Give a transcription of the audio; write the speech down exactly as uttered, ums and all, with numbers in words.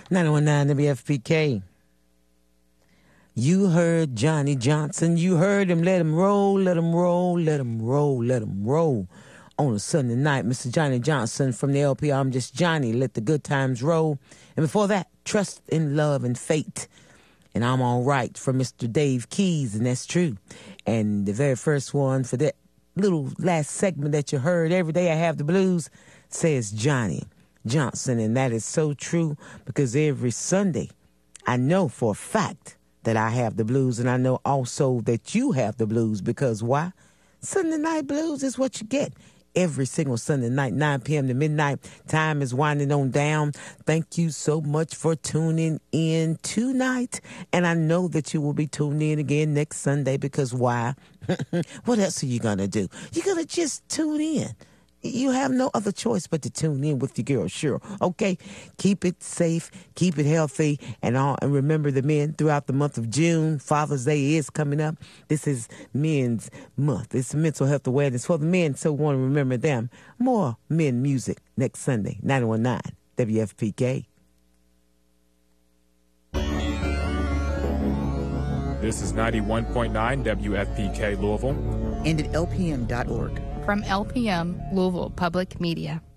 nine one nine W F P K. You heard Johnny Johnson. You heard him. Let him roll, let him roll, let him roll, let him roll. On a Sunday night, Mister Johnny Johnson from the L P I'm Just Johnny. Let the good times roll. And before that, Trust in Love and Fate. And I'm All Right from Mister Dave Keys, and that's true. And the very first one for that little last segment that you heard, Every Day I Have the Blues, says Johnny Johnson. And that is so true, because every Sunday I know for a fact that I have the blues, and I know also that you have the blues, because why? Sunday night blues is what you get every single Sunday night, nine p.m. to midnight. Time is winding on down. Thank you so much for tuning in tonight, and I know that you will be tuning in again next Sunday, because why? What else are you going to do? You're going to just tune in. You have no other choice but to tune in with your girl, sure. Okay? Keep it safe, keep it healthy, and all. And remember the men throughout the month of June. Father's Day is coming up. This is Men's Month. It's mental health awareness for the men, so we want to remember them. More men music next Sunday, nine one nine W F P K. This is ninety-one point nine W F P K Louisville. And at L P M dot org. From L P M, Louisville Public Media.